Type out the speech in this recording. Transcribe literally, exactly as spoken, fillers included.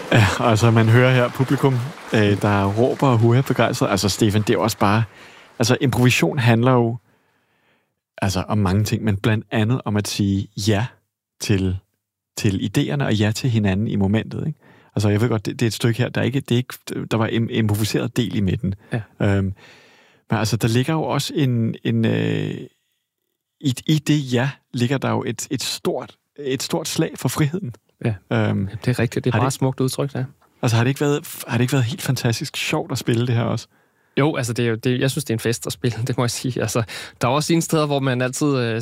Ja, altså man hører her publikum, øh, der råber og huer begejstret. Altså Stefan, det er også bare... Altså improvisation handler jo altså om mange ting, men blandt andet om at sige ja til, til idéerne og ja til hinanden i momentet, ikke? Altså jeg ved godt, det, det er et stykke her, der ikke, det er ikke, der var en improviseret del i midten. Ja. Øhm, men altså der ligger jo også en... en øh, i, I det ja ligger der jo et, et, stort, et stort slag for friheden. Ja, øhm, det er rigtigt. Det er meget det, smukt udtryk, der. Altså, har det, ikke været, har det ikke været helt fantastisk sjovt at spille det her også? Jo, altså, det er jo, det, jeg synes, det er en fest at spille, det må jeg sige. Altså, der er også en steder, hvor man altid øh,